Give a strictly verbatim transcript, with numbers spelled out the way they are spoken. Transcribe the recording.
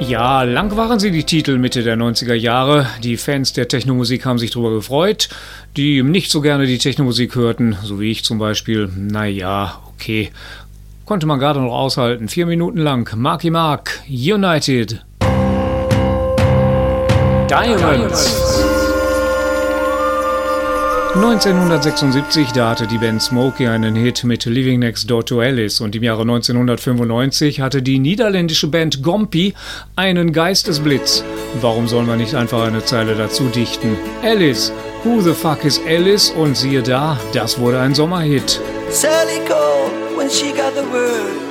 Ja, lang waren sie die Titel Mitte der neunziger Jahre. Die Fans der Technomusik haben sich darüber gefreut. Die nicht so gerne die Technomusik hörten, so wie ich zum Beispiel, naja, okay. Konnte man gerade noch aushalten. Vier Minuten lang. Marky Mark, United. Diamonds. neunzehnhundertsechsundsiebzig, da hatte die Band Smokey einen Hit mit Living Next Door to Alice und im Jahre neunzehnhundertfünfundneunzig hatte die niederländische Band Gompi einen Geistesblitz. Warum soll man nicht einfach eine Zeile dazu dichten? Alice, who the fuck is Alice? Und siehe da, das wurde ein Sommerhit. Sally called when she got the word.